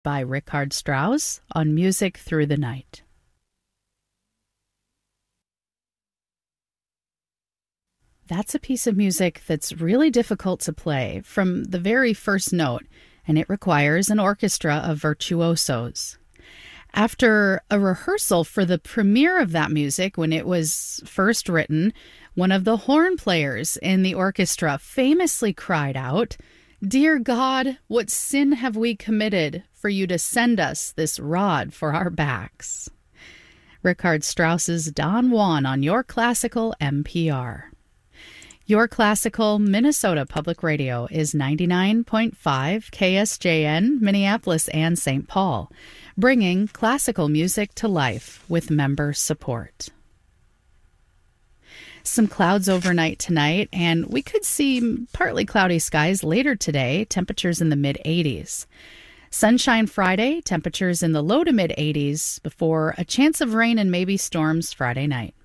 by Richard Strauss on Music Through the Night. That's a piece of music that's really difficult to play from the very first note, and it requires an orchestra of virtuosos. After a rehearsal for the premiere of that music, when it was first written, one of the horn players in the orchestra famously cried out, "Dear God, what sin have we committed for you to send us this rod for our backs?" Richard Strauss's Don Juan on Your Classical NPR. Your Classical Minnesota Public Radio is 99.5 KSJN, Minneapolis and St. Paul, bringing classical music to life with member support. Some clouds overnight tonight, and we could see partly cloudy skies later today, temperatures in the mid-80s. Sunshine Friday, temperatures in the low to mid-80s before a chance of rain and maybe storms Friday night.